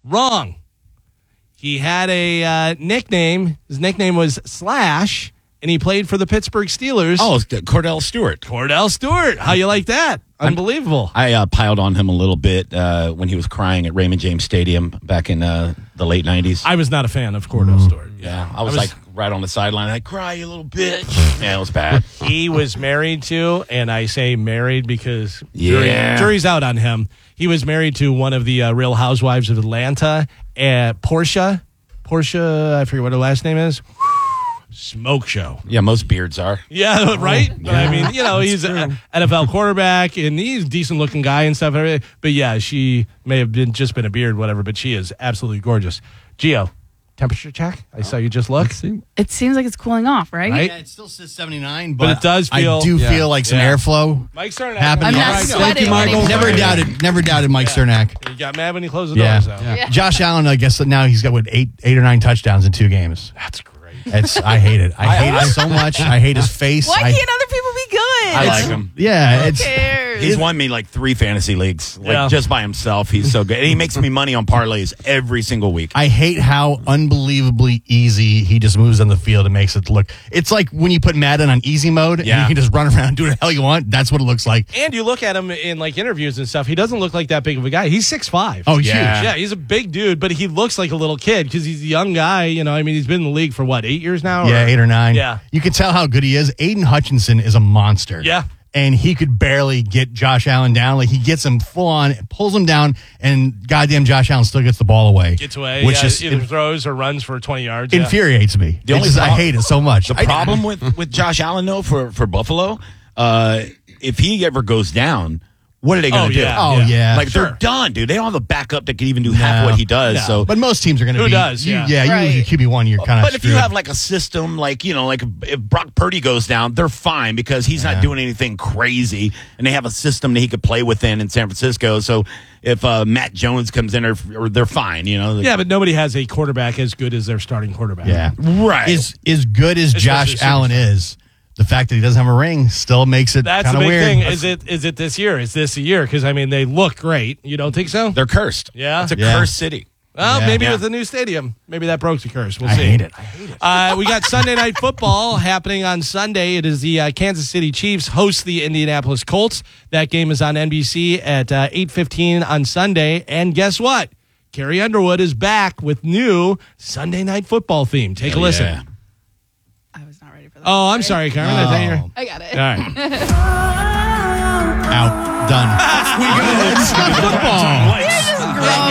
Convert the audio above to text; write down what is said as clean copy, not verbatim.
Wrong. He had a nickname. His nickname was Slash, and he played for the Pittsburgh Steelers. Oh, Cordell Stewart. Cordell Stewart. How you like that? Unbelievable. I piled on him a little bit when he was crying at Raymond James Stadium back in the late 90s. I was not a fan of Cordell Stewart. Yeah, I was like right on the sideline. Like, cry, you little bitch. Yeah, it was bad. He was married to, and I say married because Yeah. jury's out on him. He was married to one of the Real Housewives of Atlanta, Portia. I forget what her last name is. Smoke show. Yeah, most beards are. Yeah, right? But I mean, he's an NFL quarterback, and he's a decent-looking guy and stuff. But yeah, she may have just been a beard, whatever, but she is absolutely gorgeous. Gio, temperature check? I saw you just look. It seems like it's cooling off, right? Right? Yeah, it still says 79, But it does feel- I do feel like some Yeah. airflow Mike Cernak. happening. I'm not All right, sweating. Thank you, Michael. Never doubted Mike Cernak. He got mad when he closed the Yeah. doors out. Yeah. Josh Allen, I guess now he's got, 8 or 9 touchdowns in 2 games. That's great. I hate it. I hate it so much. I hate his face. Why can't other people be good? I like him. Yeah, Who cares? He's won me like 3 fantasy leagues, Yeah. just by himself. He's so good. And he makes me money on parlays every single week. I hate how unbelievably easy he just moves on the field and makes it look. It's like when you put Madden on easy mode and Yeah. you can just run around and do what the hell you want. That's what it looks like. And you look at him in like interviews and stuff, he doesn't look like that big of a guy. He's 6'5". Oh, Yeah. huge. Yeah, he's a big dude, but he looks like a little kid because he's a young guy. He's been in the league for 8 years now? Yeah, 8 or 9. Yeah. You can tell how good he is. Aiden Hutchinson is a monster. Yeah. And he could barely get Josh Allen down. Like, he gets him full on, pulls him down, and goddamn Josh Allen still gets the ball away. Gets away, Which yeah, just either throws or runs for 20 yards. Yeah. infuriates me. The only I hate it so much. The problem with Josh Allen, though, for Buffalo, if he ever goes down, what are they going to do? yeah. Oh, yeah. Like, Sure. they're done, dude. They don't have a backup that can even do half No. what he does. No. So, But most teams are going to Who be. does, You, yeah. you Right. lose your QB1, you're kind of But if you have like a system, like if Brock Purdy goes down, they're fine because he's not doing anything crazy, and they have a system that he could play within in San Francisco. So if Matt Jones comes in, or they're fine, Yeah, but nobody has a quarterback as good as their starting quarterback. Yeah. right. As good as Especially Josh Allen is, the fact that he doesn't have a ring still makes it That's kind the of big weird. thing. Is it this year? Is this a year? Because, they look great. You don't think so? They're cursed. Yeah? It's a Yeah. cursed city. Well, Yeah. maybe Yeah. with the new stadium. Maybe that broke the curse. We'll I see. hate it. We got Sunday Night Football happening on Sunday. It is the Kansas City Chiefs host the Indianapolis Colts. That game is on NBC at 8:15 on Sunday. And guess what? Carrie Underwood is back with new Sunday Night Football theme. Take a listen. Yeah. I was not ready for that. Oh, I'm sorry, Carmen. I thought you were... I got it. All right. Out. Done. Yeah, just